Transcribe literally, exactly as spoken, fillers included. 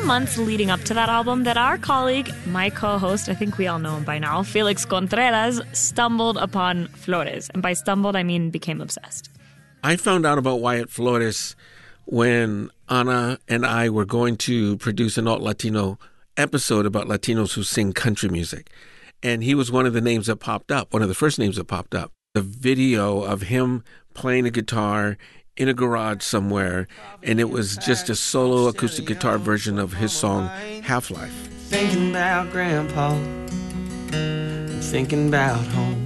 months leading up to that album that our colleague, my co-host, I think we all know him by now, Felix Contreras, stumbled upon Flores. And by stumbled, I mean became obsessed. I found out about Wyatt Flores when Ana and I were going to produce an Alt Latino episode about Latinos who sing country music. And he was one of the names that popped up, one of the first names that popped up. The video of him playing a guitar in a garage somewhere, and it was just a solo acoustic guitar version of his song, Half-Life. Thinking about Grandpa, thinking about home.